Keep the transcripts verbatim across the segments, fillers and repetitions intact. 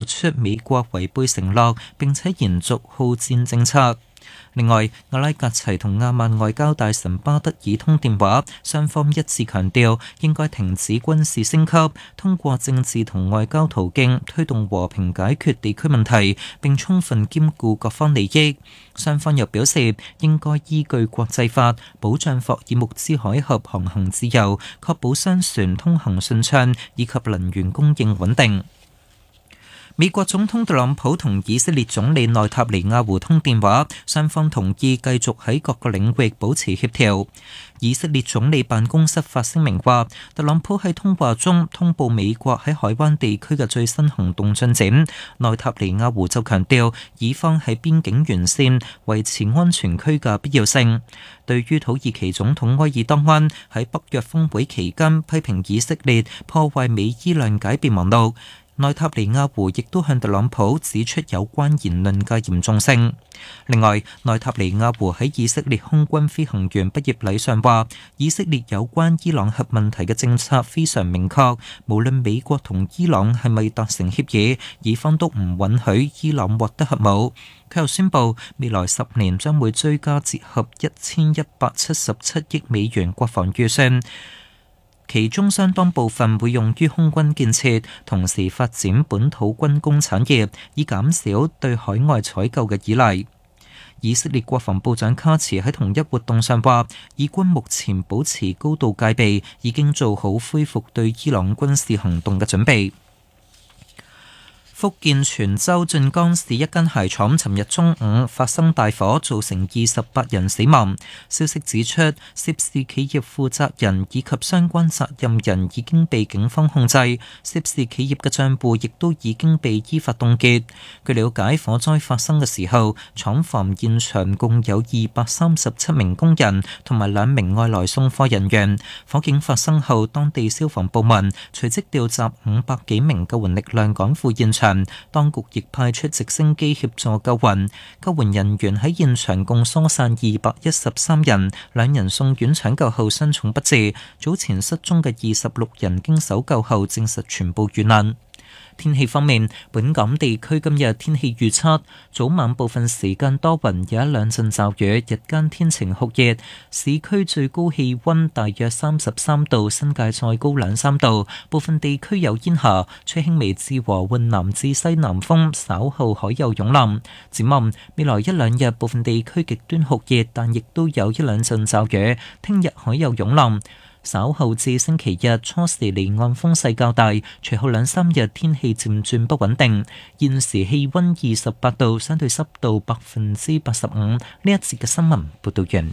出美國違背承諾並且延續好戰政策。另外，阿拉格齊同亞曼外交大臣巴德爾通電話，雙方一致強調應該停止軍事升級，通過政治同外交途徑推動和平解決地區問題，並充分兼顧各方利益。雙方又表示應該依據國際法保障霍爾木茲海峽航行自由，確保商船通行順暢以及能源供應穩定。美國總統特朗普同以色列總理內塔尼亞胡通電話，雙方同意繼續喺各個領域保持協調。以色列總理辦公室發聲明話，特朗普喺通話中通報美國喺海灣地區嘅最新行動進展。內塔尼亞胡就強調，以方喺邊境完善、維持安全區嘅必要性。對於土耳其總統埃爾多安喺北約峰會期間批評以色列破壞美伊諒解備忘錄，內塔尼亞胡亦都向特朗普指出有關言論嘅嚴重性。另外，內塔尼亞胡喺以色列空軍飛行員畢業禮上話，以色列有關伊朗核問題嘅政策非常明確，無論美國同伊朗係咪達成協議，以方都唔允許伊朗獲得核武。佢又宣布，未來十年將會追加折合一千一百七十七億美元國防預算，其中相當部分會用於空軍建設，同時發展本土軍工產業，以減少對海外採購嘅依賴。以色列國防部長卡茨喺同一活動上話，以軍目前保持高度戒備，已經做好恢復對伊朗軍事行動嘅準備。福建泉州晉江市一間鞋廠尋日中午發生大火，造成二十八人死亡。消息指出，涉事企業負責人以及相關責任人已經被警方控制，涉事企業嘅賬戶亦都已經被依法凍結。據了解，火災發生嘅時候，廠房現場共有二百三十七名工人同埋兩名外來送貨人員。火警發生後，當地消防部門隨即調集五百幾名救援力量趕赴現場。當局亦派出直升機協助救援，救援人員喺現場共疏散二百一十三人，兩人送院搶救後傷重不治。早前失蹤嘅二十六人經搜救後證實全部遇難。天氣方面，本港地區今日天氣預測，早晚部分時間多雲，有一兩陣驟雨，日間天晴酷熱，市區最高氣溫大約三十三度，新界再高兩三度，部分地區有煙霞，吹輕微至和緩南至西南風，稍後海有湧浪。展望未來一兩日，部分地區極端酷熱，但亦都有一兩陣驟雨，聽日海有湧浪。稍後至星期日初時離岸風勢較大，隨後兩三日天氣漸轉不穩定。現時氣溫二十八度，相對濕度百分之八十五。呢一節嘅新聞報道完。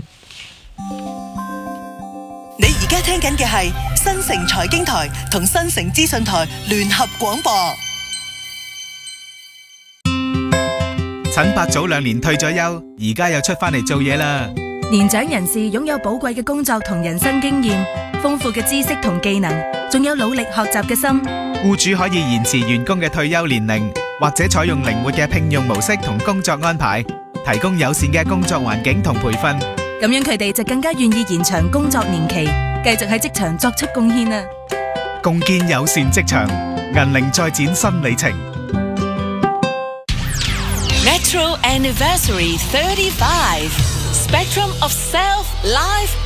你而家聽緊嘅係新城財經台同新城資訊台聯合廣播。 陳伯早兩年退咗休，而家又出返嚟做嘢啦。 年長人士擁有寶貴嘅工作同人生經驗，豐富嘅知識同技能，仲有努力學習嘅心。 僱主可以延遲員工嘅退休年齡，或者採用靈活嘅聘用模式同工作安排，提供友善嘅工作環境同培訓。 咁樣佢哋就更加願意延長工作年期，繼續喺職場作出貢獻啊！ 共建友善職場，銀齡再展新里程。 Metro Anniversary thirty-five Spectrum of Self Live